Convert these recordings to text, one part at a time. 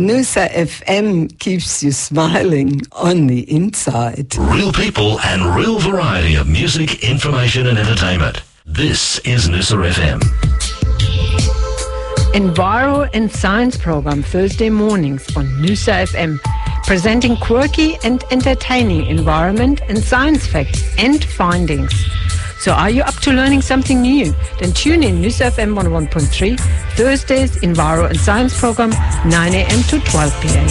Noosa FM keeps you smiling on the inside. Real people and real variety of music, information and entertainment. This is Noosa FM. Enviro and Science program Thursday mornings on Noosa FM, presenting quirky and entertaining environment and science facts and findings. So are you up to learning something new? Then tune in Noosa FM 101.3, Thursdays Enviro and Science program, 9 a.m. to 12 p.m.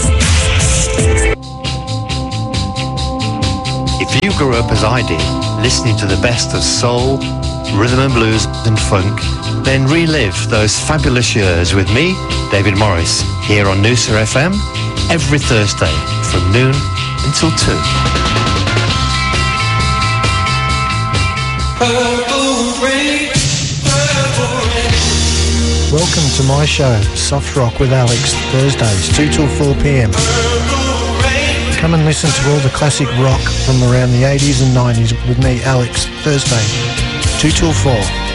If you grew up as I did, listening to the best of soul, rhythm and blues and funk, then relive those fabulous years with me, David Morris, here on Noosa FM, every Thursday from noon until 2. Welcome to my show, Soft Rock with Alex, Thursdays, 2 till 4 p.m. Come and listen to all the classic rock from around the 80s and 90s with me, Alex, Thursday, 2 till 4.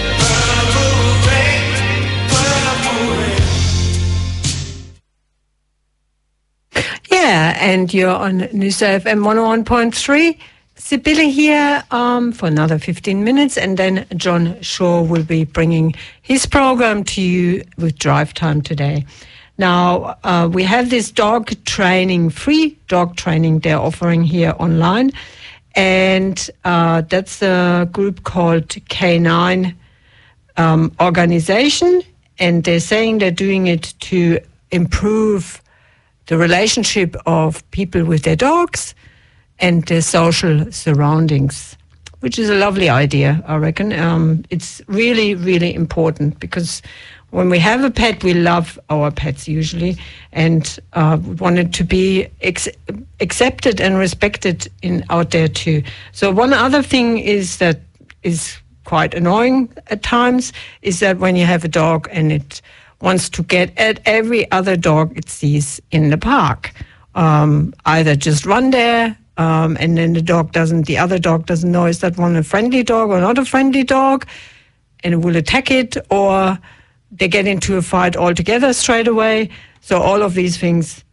Yeah, and you're on Noosa FM 101.3. Sibylle here for another 15 minutes, and then John Shaw will be bringing his program to you with Drive Time today. Now, we have this dog training, free dog training they're offering here online, and that's a group called K9 Organization, and they're saying they're doing it to improve the relationship of people with their dogs and their social surroundings, which is a lovely idea, I reckon. It's really, really important because when we have a pet, we love our pets usually, and we want it to be accepted and respected out there too. So one other thing is that is quite annoying at times is that when you have a dog and it wants to get at every other dog it sees in the park, either just run there, and then the other dog doesn't know is that one a friendly dog or not a friendly dog, and it will attack it, or they get into a fight altogether straight away. So all of these things,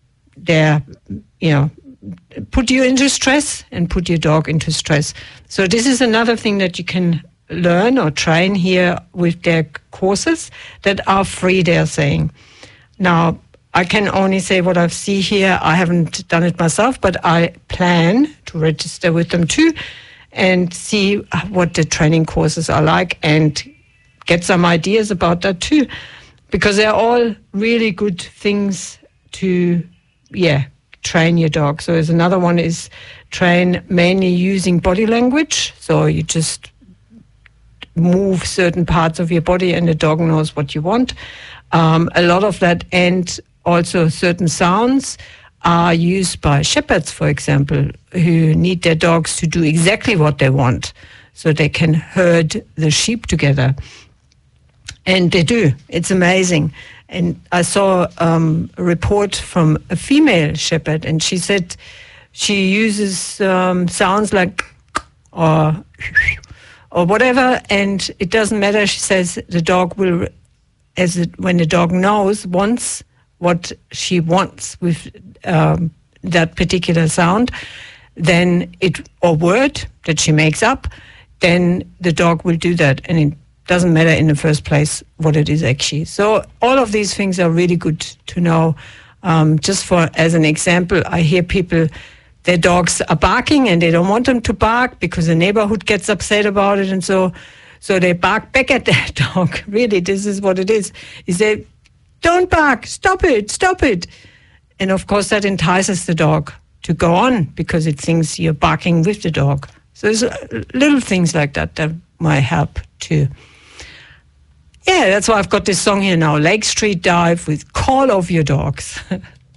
put you into stress and put your dog into stress. So this is another thing that you can learn or train here with their courses that are free, they're saying. Now, I can only say what I see here. I haven't done it myself, but I plan to register with them too and see what the training courses are like and get some ideas about that too, because they're all really good things to, train your dog. So there's another one is train mainly using body language. So you just move certain parts of your body and the dog knows what you want. A lot of that, and also certain sounds are used by shepherds, for example, who need their dogs to do exactly what they want so they can herd the sheep together. And they do. It's amazing. And I saw a report from a female shepherd, and she said she uses sounds like or whatever, and it doesn't matter. She says the dog will, when the dog wants what she wants with that particular sound, then or word that she makes up, then the dog will do that, and it doesn't matter in the first place what it is actually. So all of these things are really good to know. Just as an example, I hear people, their dogs are barking and they don't want them to bark because the neighborhood gets upset about it, and so they bark back at their dog. Really, this is what it is. Is they don't bark, stop it. And of course that entices the dog to go on because it thinks you're barking with the dog. So there's little things like that might help too. Yeah, that's why I've got this song here now, Lake Street Dive with Call of Your Dogs.